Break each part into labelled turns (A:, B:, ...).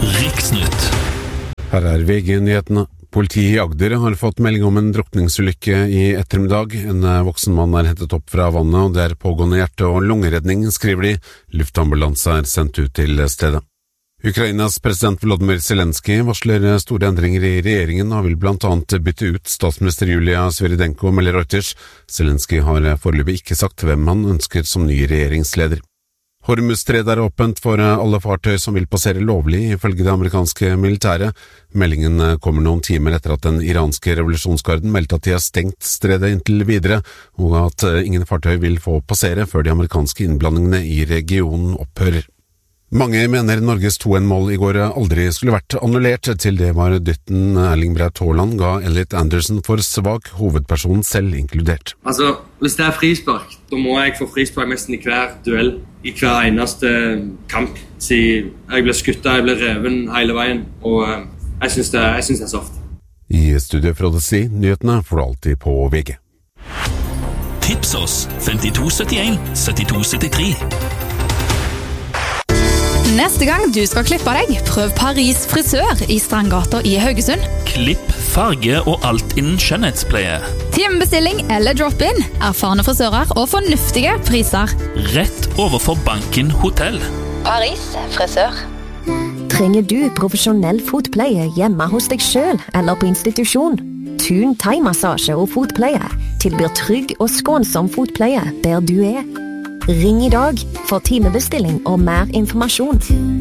A: Riksnytt.
B: Her VG-nyhetene. Politiet i Agder har fått melding om en drukningsulykke i ettermiddag. En voksen mann hentet opp fra vannet, og det pågående hjerte- og lungeredning, skriver de. Luftambulanse sendt ut til stedet. Ukrainas president Volodymyr Zelenskyj varsler store endringer i regjeringen og vil blant annet bytte ut statsminister Julia Sviridenko, melder Reuters. Zelenskyj har foreløpig ikke sagt hvem han ønsker som ny regjeringsleder. Hormuzstredet åpent for alle fartøy som vil passere lovlig, ifølge det amerikanske militæret. Meldingen kommer noen timer etter at den iranske revolusjonsgarden meldte at de har stengt stredet inntil videre, og at ingen fartøy vil få passere før de amerikanske innblandingene i regionen opphører. Mange mener Norges 2-1-mål i går aldri skulle vært annullert, til det var dytten Erling Braut Haaland ga Elliot Anderson for svak, hovedpersonen selv inkludert.
C: Altså, hvis det frispark, da må jeg få frispark nesten i hver duell, i hver eneste kamp. Jeg ble skuttet, jeg ble reven hele veien, og jeg synes det er soft.
B: I studio fra Odyssey, nyhetene får du alltid på VG.
A: Tips oss 5271 7273.
D: Neste gang du skal klippe deg, prøv Paris frisør i Strandgata i Haugesund.
A: Klipp, farge og alt innen skjønnhetspleie.
D: Timebestilling eller drop-in, erfarne frisører og fornuftige priser.
A: Rett overfor Banken Hotell.
E: Paris frisør.
F: Trenger du profesjonell fotpleie hjemme hos deg selv eller på institusjon? Thun thai-massasje og fotpleie tilbyr trygg og skånsom fotpleie der du er. Ring i dag for timebestilling og mer informasjon.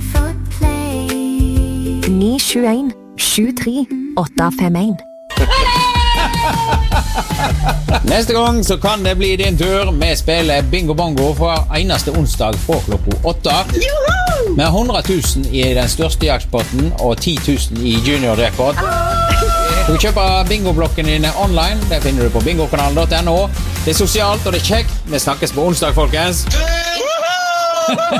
F: 971 73 851.
G: Neste gang så kan det bli din tur. Vi spiller Bingo Bongo for eneste onsdag på klokka 8. Med 100 000 i den største jaktpotten og 10 000 i junior-jackpot. Du kjøper bingoblokken dine online. Det finner du på bingokanalen.no. Det er sosialt og det er kjekt. Vi snakkes på onsdag, folkens.